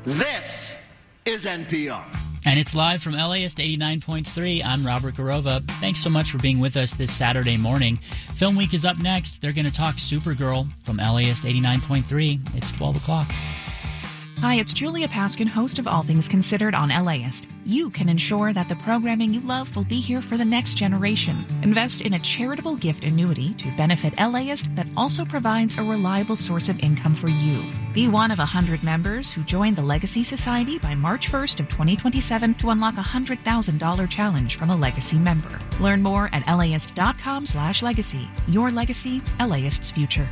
This is NPR. And it's live from LAist 89.3. I'm Robert Garova. Thanks so much for being with us this Saturday morning. Film Week is up next. They're going to talk Supergirl from LAist 89.3. It's 12 o'clock. Hi, it's Julia Paskin, host of All Things Considered on LAist. You can ensure that the programming you love will be here for the next generation. Invest in a charitable gift annuity to benefit LAist that also provides a reliable source of income for you. Be one of 100 members who join the Legacy Society by March 1st of 2027 to unlock a $100,000 challenge from a Legacy member. Learn more at laist.com/legacy. Your legacy, LAist's future.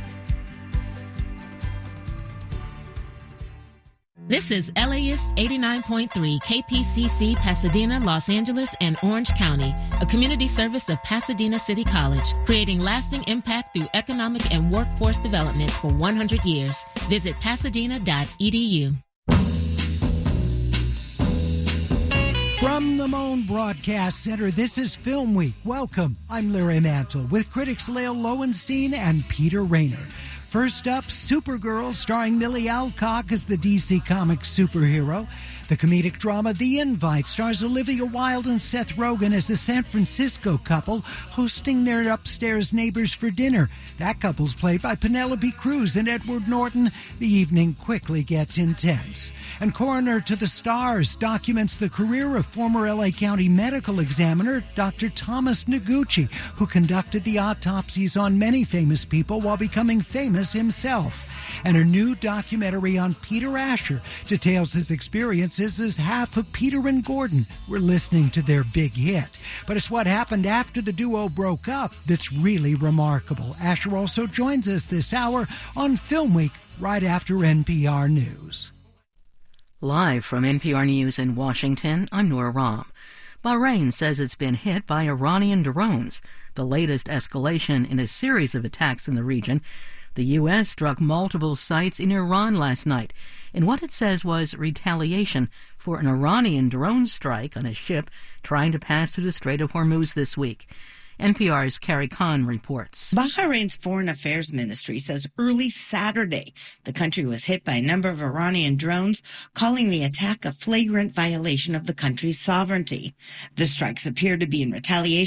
This is LAist 89.3 KPCC, Pasadena, Los Angeles, and Orange County, a community service of Pasadena City College, creating lasting impact through economic and workforce development for 100 years. Visit pasadena.edu. From the Moan Broadcast Center, this is Film Week. Welcome. I'm Larry Mantle with critics Lael Lowenstein and Peter Rayner. First up, Supergirl, starring Millie Alcock as the DC Comics superhero. The comedic drama The Invite stars Olivia Wilde and Seth Rogen as the San Francisco couple hosting their upstairs neighbors for dinner. That couple's played by Penelope Cruz and Edward Norton. The evening quickly gets intense. And Coroner to the Stars documents the career of former LA County medical examiner Dr. Thomas Noguchi, who conducted the autopsies on many famous people while becoming famous himself. And a new documentary on Peter Asher details his experiences as half of Peter and Gordon. We're listening to their big hit. But it's what happened after the duo broke up that's really remarkable. Asher also joins us this hour on Film Week right after NPR News. Live from NPR News in Washington, I'm Nora Rahm. Bahrain says it's been hit by Iranian drones, the latest escalation in a series of attacks in the region. The U.S. struck multiple sites in Iran last night in what it says was retaliation for an Iranian drone strike on a ship trying to pass through the Strait of Hormuz this week. NPR's Carrie Khan reports. Bahrain's Foreign Affairs Ministry says early Saturday the country was hit by a number of Iranian drones, calling the attack a flagrant violation of the country's sovereignty. The strikes appear to be in retaliation